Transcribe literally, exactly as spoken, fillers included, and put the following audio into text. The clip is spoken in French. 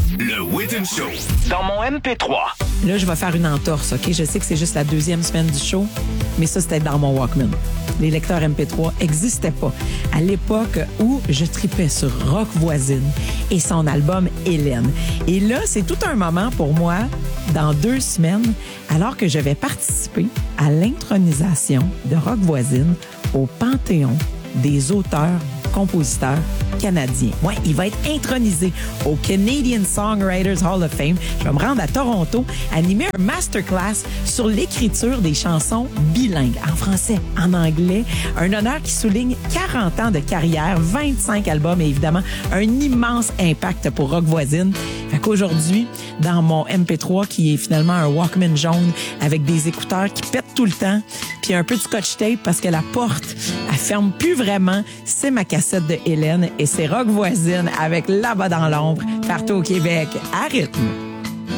Le Whit'n Show. Dans mon M P trois. Là, je vais faire une entorse, OK? Je sais que c'est juste la deuxième semaine du show, mais ça, c'était dans mon Walkman. Les lecteurs M P trois n'existaient pas. À l'époque où je tripais sur Rock Voisine et son album Hélène. Et là, c'est tout un moment pour moi, dans deux semaines, alors que je vais participer à l'intronisation de Rock Voisine au Panthéon des auteurs compositeur canadien. Ouais, il va être intronisé au Canadian Songwriters Hall of Fame. Je vais me rendre à Toronto, animer un masterclass sur l'écriture des chansons bilingues, en français, en anglais. Un honneur qui souligne quarante ans de carrière, vingt-cinq albums et évidemment un immense impact pour Rock Voisine. Fait qu'aujourd'hui, dans mon M P trois, qui est finalement un Walkman jaune avec des écouteurs qui pètent tout le temps, puis un peu de scotch tape parce que la porte, elle ferme plus vraiment, c'est ma cassette de Hélène et c'est Rock Voisine avec Là-bas dans l'ombre, partout au Québec, à rythme.